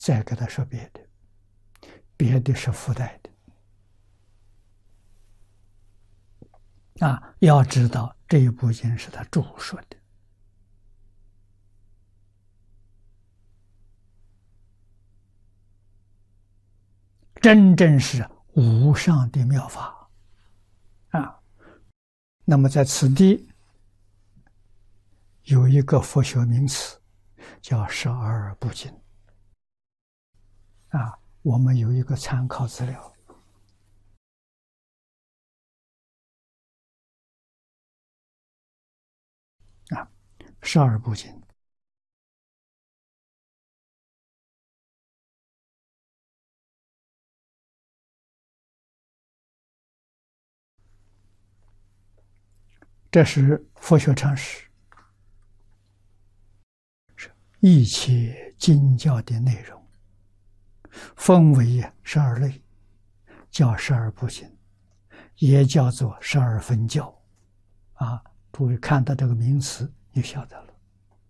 再给他说别的，别的是附带的要知道这一部经是他注说的真正是无上的妙法那么在此地有一个佛学名词叫十二部经我们有一个参考资料十二部经这是佛学常识，是一切经教的内容，分为12类，叫十二部经，也叫做十二分教诸位看到这个名词就晓得了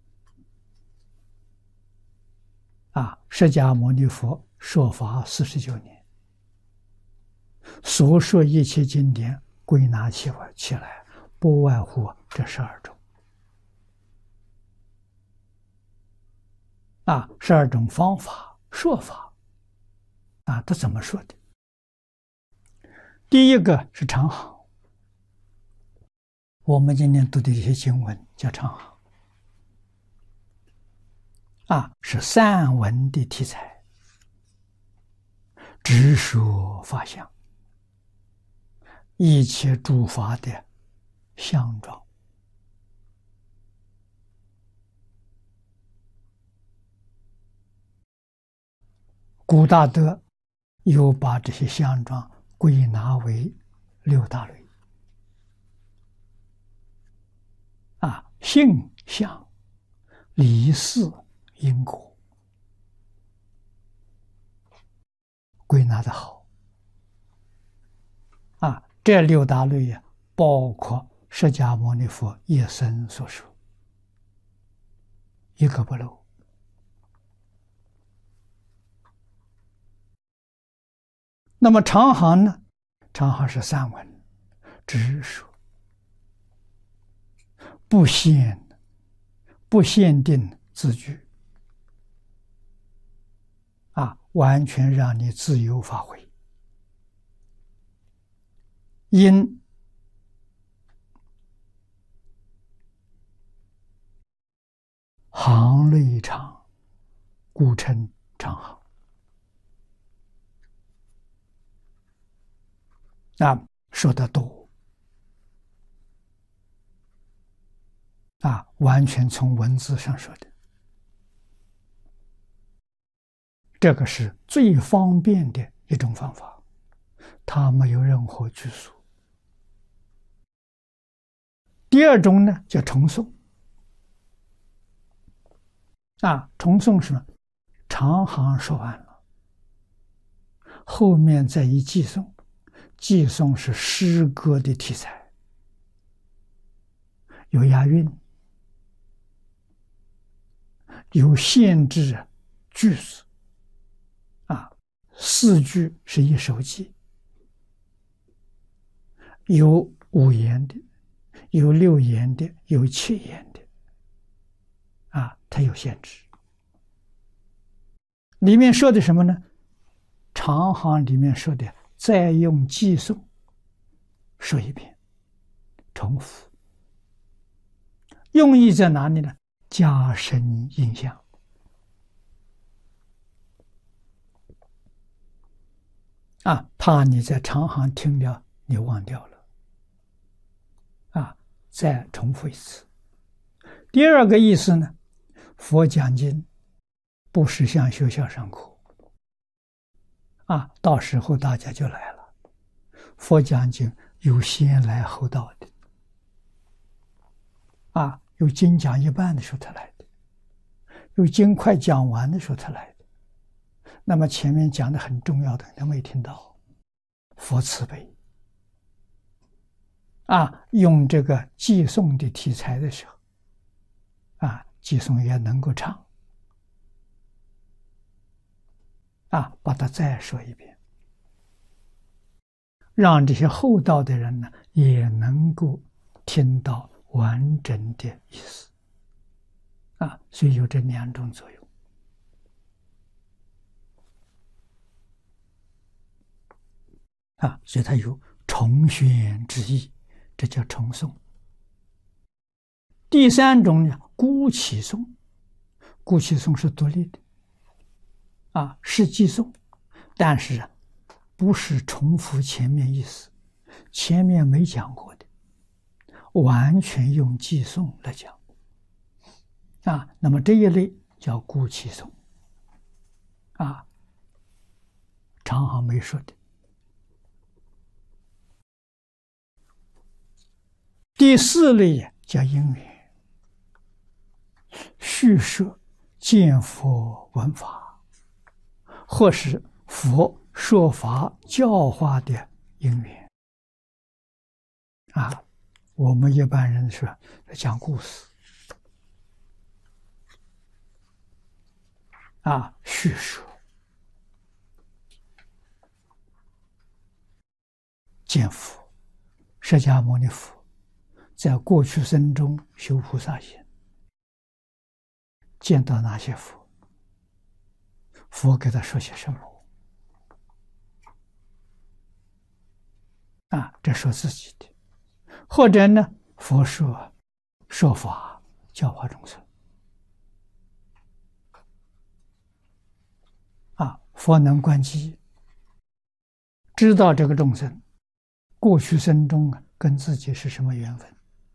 释迦牟尼佛说法49年，所说一切经典归纳起来不外乎这12种12种方法说法他怎么说的？第一个是长行，我们今天读的这些经文叫长行是散文的题材，直说法相，一切诸法的相状古大德又把这些相状归纳为6大类性相理事因果，归纳的好这6大类包括释迦牟尼佛一生所说，一个不漏那么长行呢？长行是散文直说，不限定字句完全让你自由发挥，因行类长，故称长行说得多完全从文字上说的，这个是最方便的一种方法，它没有任何拘束。第二种呢叫重诵重诵是什么？长行说完了，后面再一寄诵，寄诵是诗歌的题材，有押韵，有限制句子4句是一首记，有5言的，有6言的，有7言的它有限制。里面说的什么呢？长行里面说的再用寄诵说一遍，重复，用意在哪里呢？加深印象怕你在长行听了你忘掉了再重复一次。第二个意思呢，佛讲经不是像学校上课到时候大家就来了，佛讲经有先来后到的有经讲一半的时候他来的，有经快讲完的时候他来的，那么前面讲的很重要的他没听到，佛慈悲用这个寄诵的题材的时候寄诵也能够唱把它再说一遍，让这些厚道的人呢也能够听到完整的意思所以有这两种作用所以它有重宣之意，这叫重诵。第三种呢，孤起诵，孤起诵是独立的是寄诵，但是不是重复前面意思，前面没讲过的，完全用寄诵来讲那么这一类叫孤起诵常行没说的。第四类叫因缘，叙说见佛闻法，或是佛说法教化的因缘我们一般人说讲故事叙说见佛，释迦牟尼佛在过去生中修菩萨行，见到哪些佛，佛给他说些什么这说自己的，或者呢佛说法教化众生佛能观机，知道这个众生过去生中跟自己是什么缘分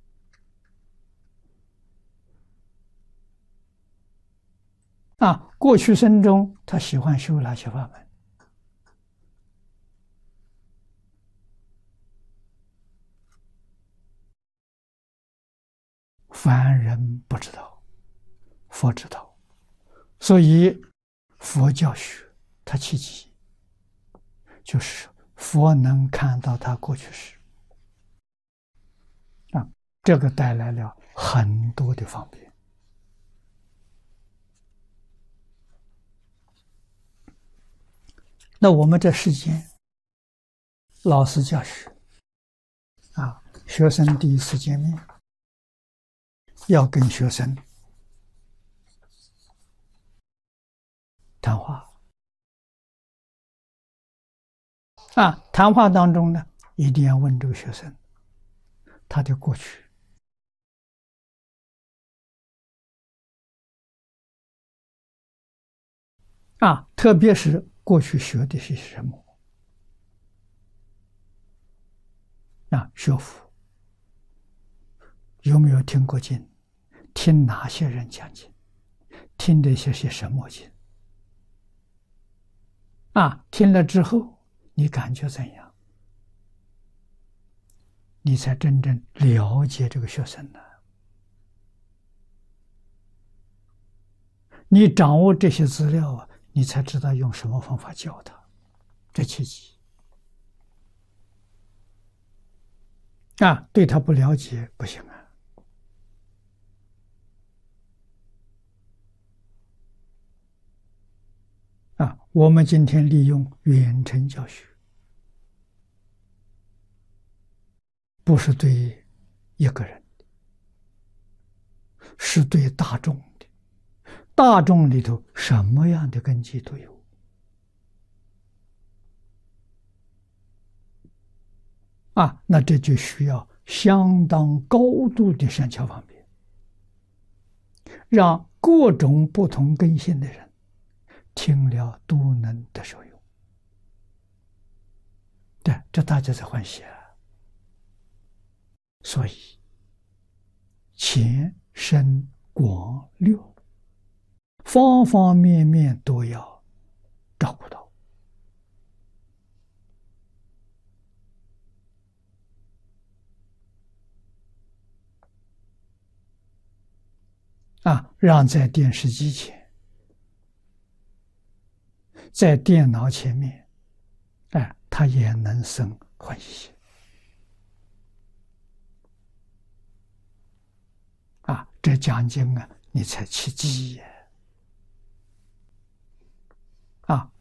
过去生中他喜欢修哪些法门，凡人不知道，佛知道，所以佛教学他契机，就是佛能看到他过去时这个带来了很多的方便。那我们这世间老师教学学生第一次见面，要跟学生谈话谈话当中呢，一定要问这个学生他的过去特别是过去学的是什么学佛有没有听过经，听哪些人讲经，听的些什么经听了之后你感觉怎样，你才真正了解这个学生呢。你掌握这些资料你才知道用什么方法教他，这契机对他不了解不行我们今天利用远程教学，不是对一个人的，是对大众的，大众里头什么样的根基都有那这就需要相当高度的善巧方便，让各种不同根性的人听了都能得受用。对，这大家在欢喜所以浅深广略方方面面都要照顾到让在电视机前，在电脑前面他也能生欢喜这讲经你才契机